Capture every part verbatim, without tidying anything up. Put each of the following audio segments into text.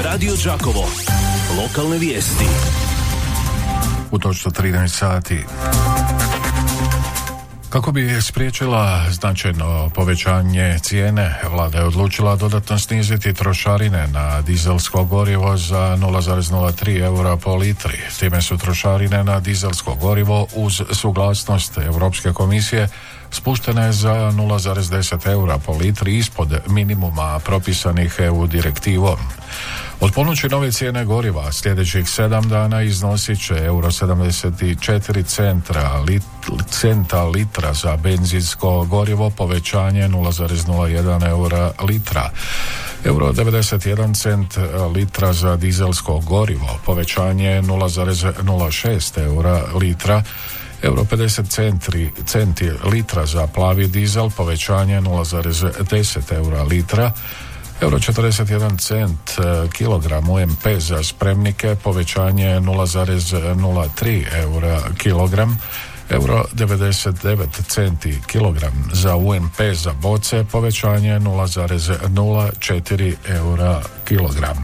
Radio Đakovo. Lokalne vijesti. U točno trinaest sati. Kako bi spriječila značajno povećanje cijene, vlada je odlučila dodatno sniziti trošarine na dizelsko gorivo za nula zarez nula tri eura po litri. Time su trošarine na dizelsko gorivo uz suglasnost Europske komisije spuštene za nula zarez deset eura po litri ispod minimuma propisanih E U direktivom. Od ponoći nove cijene goriva sljedećih sedam dana iznosit će euro sedamdeset četiri centra, lit, centa litra za benzinsko gorivo, povećanje nula zarez nula jedan eura litra. Euro devedeset jedan cent litra za dizelsko gorivo, povećanje nula zarez nula šest eura litra. Euro pedeset centri, centi litra za plavi dizel, povećanje nula zarez deset eura litra. Euro četrdeset jedan cent kilogram U M P za spremnike, povećanje nula zarez nula tri eura kilogram. Euro devedeset devet centi kilogram za U M P za boce, povećanje nula zarez nula četiri eura kilogram.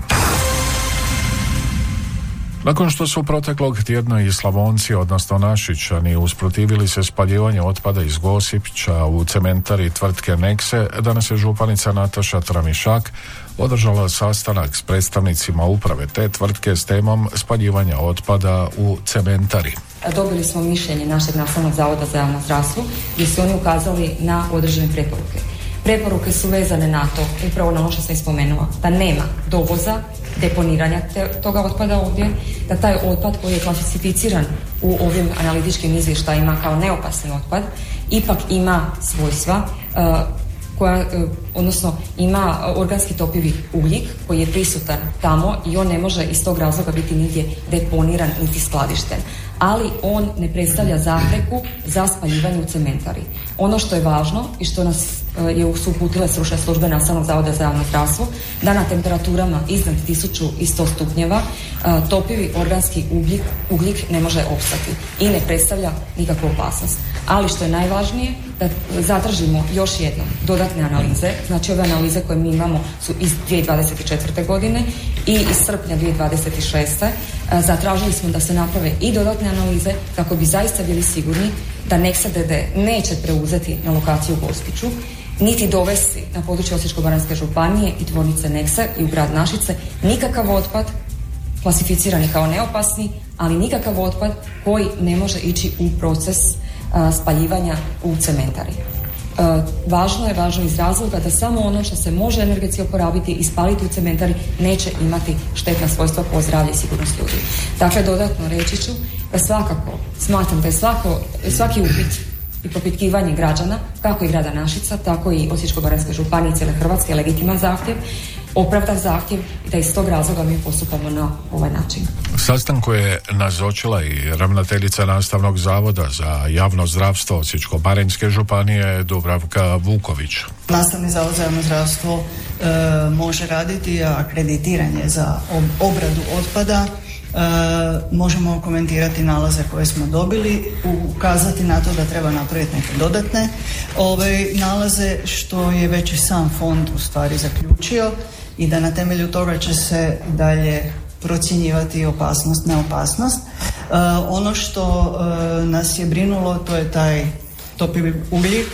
Nakon što su proteklog tjedna i Slavonci, odnosno Našičani, usprotivili se spaljivanju otpada iz Gospića u cementari tvrtke Nexe, danas je županica Nataša Tramišak održala sastanak s predstavnicima uprave te tvrtke s temom spaljivanja otpada u cementari. Dobili smo mišljenje našeg Nastavnog zavoda za javno zdravstvo gdje su oni ukazali na određene preporuke. Preporuke su vezane na to, upravo na ono što sam spomenula, da nema dovoza, deponiranja te, toga otpada ovdje, da taj otpad koji je klasificiran u ovim analitičkim izvještajima kao neopasni otpad, ipak ima svojstva, uh, koja, uh, odnosno ima organski topivi ugljik koji je prisutan tamo i on ne može iz tog razloga biti nigdje deponiran niti skladišten. Ali on ne predstavlja zapreku za spaljivanje u cementari. Ono što je važno i što nas je uputile stručne službe Nastavnog zavoda za javno zdravstvo, da na temperaturama iznad tisuću sto stupnjeva topivi organski ugljik, ugljik ne može opstati i ne predstavlja nikakvu opasnost. Ali što je najvažnije, da zatražimo još jednom dodatne analize, znači ove analize koje mi imamo su iz dvije tisuće dvadeset četvrte. godine i iz srpnja dvije tisuće dvadeset šeste. Zatražili smo da se naprave i dodatne analize kako bi zaista bili sigurni da Nexe D D neće preuzeti na lokaciju u Gospiću, niti dovesti na područje Osječko-baranjske županije i tvornice Nexe i u grad Našice nikakav otpad klasificirani kao neopasni, ali nikakav otpad koji ne može ići u proces a, spaljivanja u cementari. A, važno je, važno iz razloga da samo ono što se može energetski oporabiti i spaliti u cementari neće imati štetna svojstva po zdravlje i sigurnost ljudi. Dakle, dodatno reći ću da svakako smatram da je svako, svaki upit i propitkivanje građana, kako i grada Našica, tako i Osječko-baranjske županije i cijele Hrvatske, legitiman zahtjev, opravdan zahtjev i da iz tog razloga mi postupamo na ovaj način. Sastanku je nazočila i ravnateljica Nastavnog zavoda za javno zdravstvo Osječko-baranjske županije Dubravka Vuković. Nastavni zavod za javno zdravstvo e, može raditi akreditiranje za obradu otpada. E, možemo komentirati nalaze koje smo dobili, ukazati na to da treba napraviti neke dodatne ove nalaze, što je već i sam fond u stvari zaključio, i da na temelju toga će se dalje procjenjivati opasnost, neopasnost. E, ono što e, nas je brinulo, to je taj topivi ugljik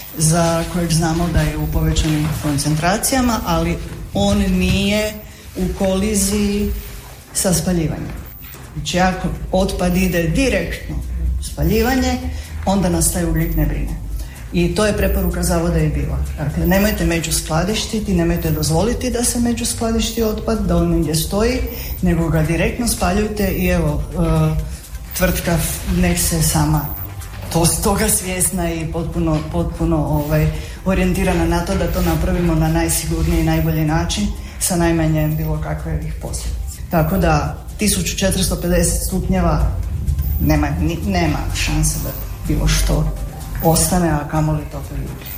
za kojeg znamo da je u povećanim koncentracijama, ali on nije u koliziji sa spaljivanjem. Znači, ako otpad ide direktno u spaljivanje, onda nas taj ugljik ne brine. I to je preporuka zavoda i bila. Dakle, nemojte među skladištiti, nemojte dozvoliti da se među skladišti otpad, da on negdje stoji, nego ga direktno spaljujte i evo, uh, tvrtka Nexe sama to toga svjesna i potpuno, potpuno ovaj, orijentirana na to da to napravimo na najsigurniji i najbolji način sa najmanje bilo kakvih posljedica. Tako da tisuću četiristo pedeset stupnjeva nema, nema šanse da bilo što ostane, a kamoli topivi ugljik.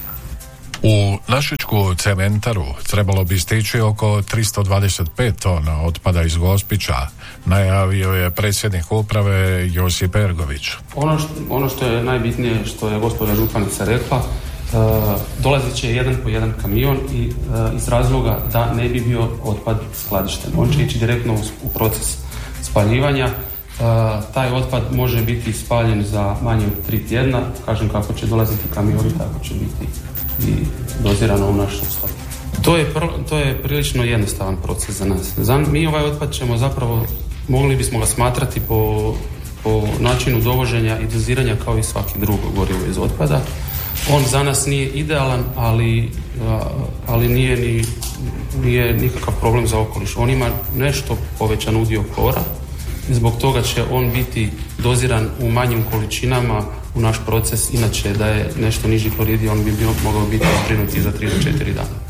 U Našičku cementaru trebalo bi stići oko tristo dvadeset pet tona otpada iz Gospića, najavio je predsjednik uprave Josip Ergović. Ono što, ono što je najbitnije, što je gospođa županica rekla, dolazit će jedan po jedan kamion i iz razloga da ne bi bio otpad skladišten. On će ići direktno u proces spaljivanja. Taj otpad može biti spaljen za manje od tri tjedna. Kažem, kako će dolaziti kamioni, tako će biti i dozirano u naš sustav. To je, to je prilično jednostavan proces za nas. Mi ovaj otpad ćemo zapravo, mogli bismo ga smatrati po, po načinu dovoženja i doziranja kao i svaki drugo gorivo iz otpada. On za nas nije idealan, ali, ali nije, ni, nije nikakav problem za okoliš. On ima nešto povećan udio klora i zbog toga će on biti doziran u manjim količinama u naš proces. Inače, da je nešto niži kloridi, on bi bio, mogao biti zbrinuti za tri do četiri dana.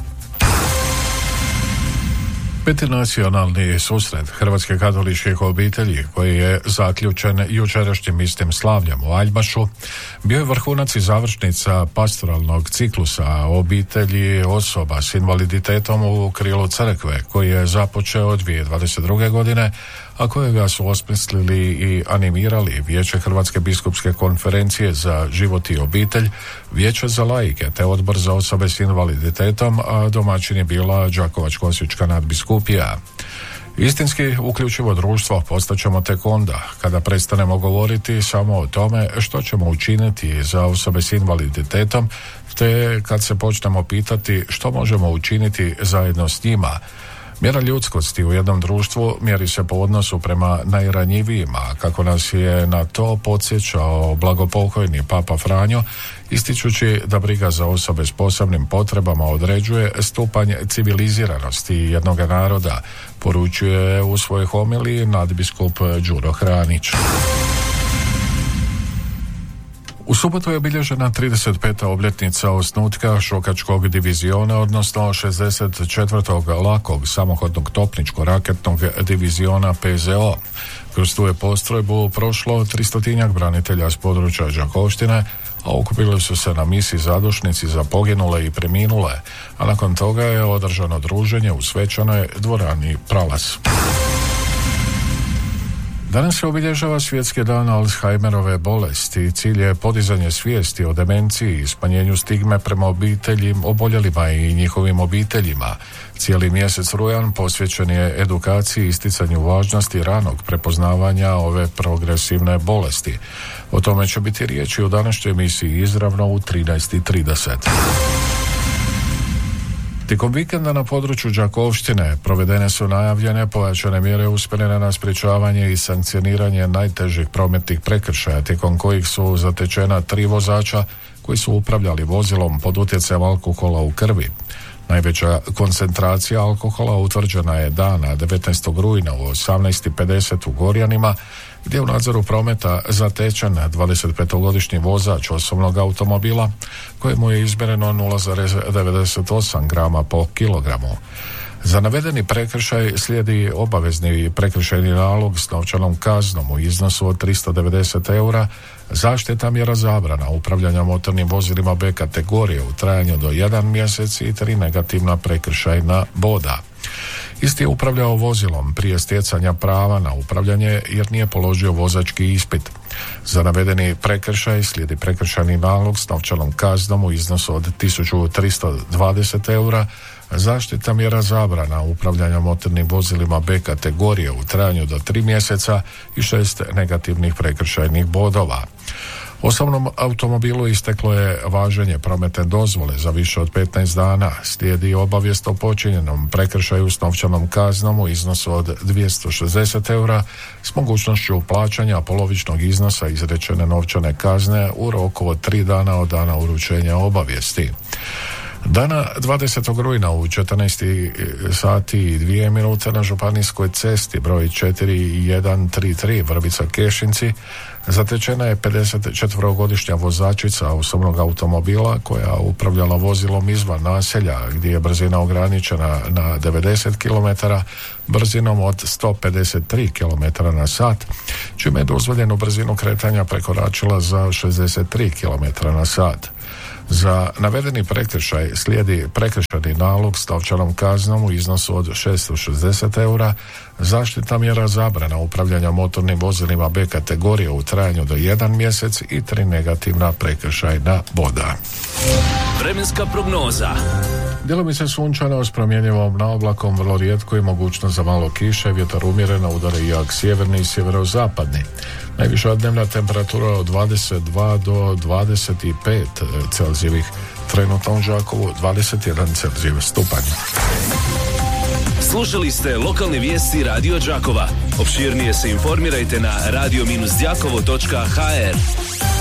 Petinacionalni susret hrvatske katoličkih obitelji, koji je zaključen jučerašnjim istim slavljem u Aljmašu, bio je vrhunac i završnica pastoralnog ciklusa obitelji osoba s invaliditetom u krilu crkve, koji je započeo dvije tisuće dvadeset druge. godine, a kojega su osmislili i animirali Vijeće Hrvatske biskupske konferencije za život i obitelj, Vijeće za laike te Odbor za osobe s invaliditetom, a domaćin je bila Đakovačko-osječka nadbiskupija. Istinski uključivo društvo postaćemo tek onda kada prestanemo govoriti samo o tome što ćemo učiniti za osobe s invaliditetom, te kad se počnemo pitati što možemo učiniti zajedno s njima. Mjera ljudskosti u jednom društvu mjeri se po odnosu prema najranjivijima, kako nas je na to podsjećao blagopokojni Papa Franjo, ističući da briga za osobe s posebnim potrebama određuje stupanj civiliziranosti jednoga naroda, poručuje u svojoj homiliji nadbiskup Đuro Hranić. U subotu je obilježena trideset peta obljetnica osnutka Šokačkog diviziona, odnosno šezdeset četvrtog lakog samohodnog topničko-raketnog diviziona P Z O. Kroz tu je postrojbu prošlo tristotinjak branitelja s područja Đakovštine, a okupili su se na misi zadušnici za poginule i preminule, a nakon toga je održano druženje u svečanoj dvorani Pralas. Danas se obilježava svjetski dan Alzheimerove bolesti. Cilj je podizanje svijesti o demenciji i smanjenju stigme prema obitelji, oboljelima i njihovim obiteljima. Cijeli mjesec rujan posvećen je edukaciji i isticanju važnosti ranog prepoznavanja ove progresivne bolesti. O tome će biti riječi u današnjoj emisiji izravno u trinaest i trideset. Tijekom vikenda na području Đakovštine provedene su najavljene pojačane mjere usmjerene na sprječavanje i sankcioniranje najtežih prometnih prekršaja, tijekom kojih su zatečena tri vozača koji su upravljali vozilom pod utjecajem alkohola u krvi. Najveća koncentracija alkohola utvrđena je dana devetnaestog rujna u osamnaest i pedeset u Gorjanima, gdje je u nadzoru prometa zatečen dvadesetpetogodišnji vozač osobnog automobila kojemu je izmjereno nula zarez devedeset osam grama po kilogramu. Za navedeni prekršaj slijedi obavezni prekršajni nalog s novčanom kaznom u iznosu od tristo devedeset eura, zaštita mjera zabrana upravljanja motornim vozilima B kategorije u trajanju do jedan mjesec i tri negativna prekršajna boda. Isti je upravljao vozilom prije stjecanja prava na upravljanje jer nije položio vozački ispit. Za navedeni prekršaj slijedi prekršajni nalog s novčanom kaznom u iznosu od tisuću tristo dvadeset eura, zaštita mjera zabrana upravljanja motornim vozilima B kategorije u trajanju do tri mjeseca i šest negativnih prekršajnih bodova. Osobnom automobilu isteklo je važenje prometne dozvole za više od petnaest dana. Slijedi obavijest o počinjenom prekršaju s novčanom kaznom u iznosu od dvjesto šezdeset eura s mogućnošću plaćanja polovičnog iznosa izrečene novčane kazne u roku od tri dana od dana uručenja obavijesti. Dana dvadesetog rujna u četrnaest sati i dvije minute na županijskoj cesti broj četiri jedan tri tri Vrbica Kešinci zatečena je pedesetčetverogodišnja vozačica osobnog automobila koja upravljala vozilom izvan naselja gdje je brzina ograničena na devedeset kilometara brzinom od sto pedeset tri kilometra na sat, čime je dozvoljenu brzinu kretanja prekoračila za šezdeset tri kilometra na sat. Za navedeni prekršaj slijedi prekršajni nalog s novčanom kaznom u iznosu od šesto šezdeset eura, zaštita mjera zabrana upravljanja motornim vozilima B kategorije u trajanju do jedan mjesec i tri negativna prekršajna boda. Vremenska prognoza. Djelomice sunčano s promjenjivom na oblakom, vrlo rijetko i mogućnost za malo kiše, vjetar umjereno, udara i jak sjeverni i sjeverozapadni. Najviša dnevna temperatura od dvadeset dva do dvadeset pet Celzijevih, trenutno u Đakovu dvadeset jedan Celzijev stupanj. Slušali ste lokalne vijesti Radio Đakova. Opširnije se informirajte na radio dash đakovo točka h r.